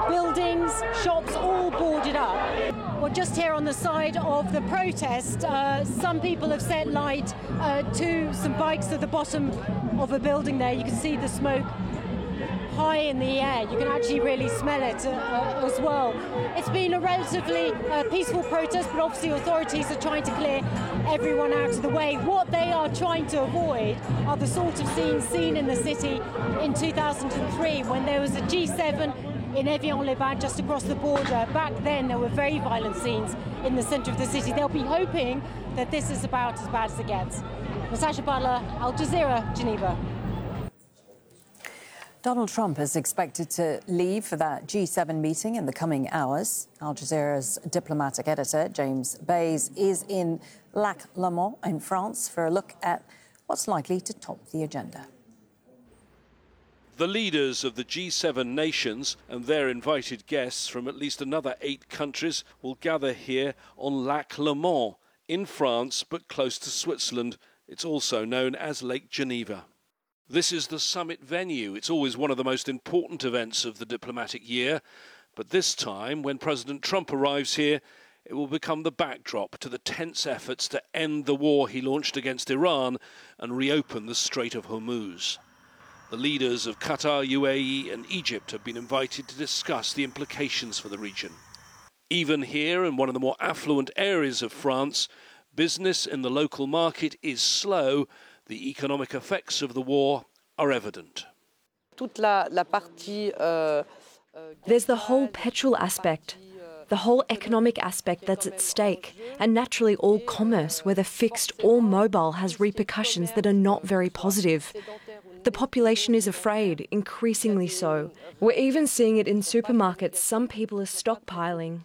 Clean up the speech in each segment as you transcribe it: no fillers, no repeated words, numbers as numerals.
buildings, shops all boarded up. Well, just here on the side of the protest, some people have set light to some bikes at the bottom of a building there. You can see the smoke high in the air. You can actually really smell it as well. It's been a relatively peaceful protest, but obviously authorities are trying to clear everyone out of the way. What they are trying to avoid are the sort of scenes seen in the city in 2003 when there was a G7 in Evian-les-Bains just across the border. Back then there were very violent scenes in the centre of the city. They'll be hoping that this is about as bad as it gets. Natasha Butler, Al Jazeera, Geneva. Donald Trump is expected to leave for that G7 meeting in the coming hours. Al Jazeera's diplomatic editor, James Bays, is in Lac Le Mans in France for a look at what's likely to top the agenda. The leaders of the G7 nations and their invited guests from at least another 8 countries will gather here on Lac Le Mans in France, but close to Switzerland. It's also known as Lake Geneva. This is the summit venue. It's always one of the most important events of the diplomatic year. But this time, when President Trump arrives here, it will become the backdrop to the tense efforts to end the war he launched against Iran and reopen the Strait of Hormuz. The leaders of Qatar, UAE and Egypt have been invited to discuss the implications for the region. Even here, in one of the more affluent areas of France, business in the local market is slow. The economic effects of the war are evident. There's the whole petrol aspect, the whole economic aspect that's at stake, and naturally all commerce, whether fixed or mobile, has repercussions that are not very positive. The population is afraid, increasingly so. We're even seeing it in supermarkets. Some people are stockpiling.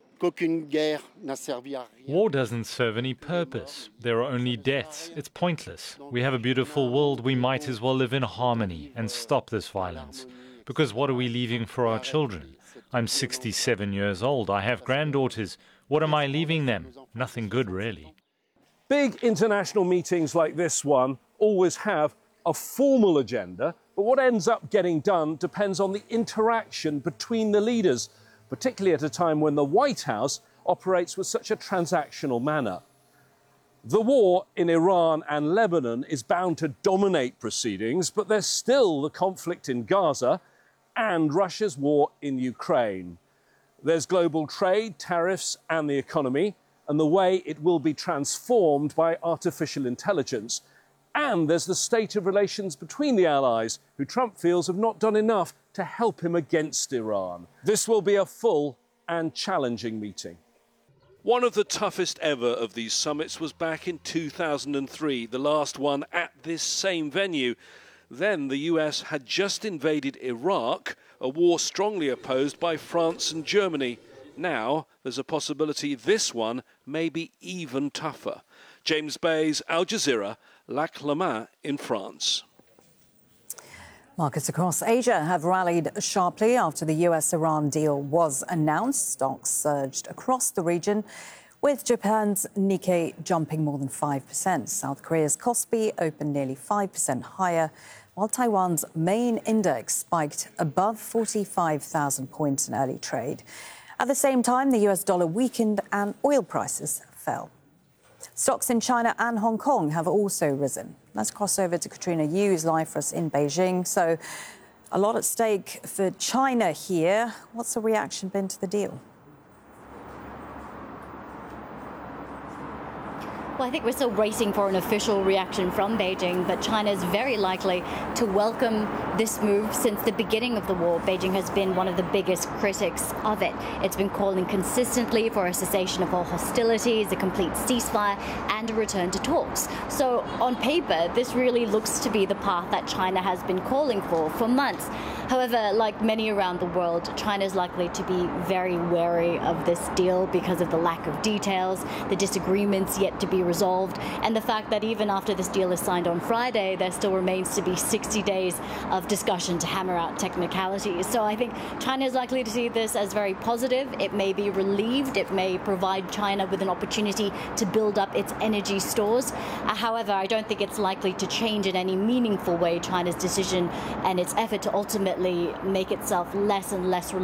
War doesn't serve any purpose. There are only deaths. It's pointless. We have a beautiful world. We might as well live in harmony and stop this violence. Because what are we leaving for our children? I'm 67 years old. I have granddaughters. What am I leaving them? Nothing good, really. Big international meetings like this one always have a formal agenda, but what ends up getting done depends on the interaction between the leaders, particularly at a time when the White House operates with such a transactional manner. The war in Iran and Lebanon is bound to dominate proceedings, but there's still the conflict in Gaza and Russia's war in Ukraine. There's global trade, tariffs and the economy, and the way it will be transformed by artificial intelligence. And there's the state of relations between the allies, who Trump feels have not done enough to help him against Iran. This will be a full and challenging meeting. One of the toughest ever of these summits was back in 2003, the last one at this same venue. Then the US had just invaded Iraq, a war strongly opposed by France and Germany. Now there's a possibility this one may be even tougher. James Bays, Al Jazeera, Lac Le Mans in France. Markets across Asia have rallied sharply after the US-Iran deal was announced. Stocks surged across the region, with Japan's Nikkei jumping more than 5%. South Korea's Kospi opened nearly 5% higher, while Taiwan's main index spiked above 45,000 points in early trade. At the same time, the US dollar weakened and oil prices fell. Stocks in China and Hong Kong have also risen. Let's cross over to Katrina Yu, who's live for us in Beijing. So, a lot at stake for China here. What's the reaction been to the deal? Well, I think we're still waiting for an official reaction from Beijing, but China is very likely to welcome this move. Since the beginning of the war, Beijing has been one of the biggest critics of it. It's been calling consistently for a cessation of all hostilities, a complete ceasefire, and a return to talks. So, on paper, this really looks to be the path that China has been calling for months. However, like many around the world, China is likely to be very wary of this deal because of the lack of details, the disagreements yet to be resolved, and the fact that even after this deal is signed on Friday, there still remains to be 60 days of discussion to hammer out technicalities. So I think China is likely to see this as very positive. It may be relieved. It may provide China with an opportunity to build up its energy stores. However, I don't think it's likely to change in any meaningful way China's decision and its effort to ultimately make itself less and less reliant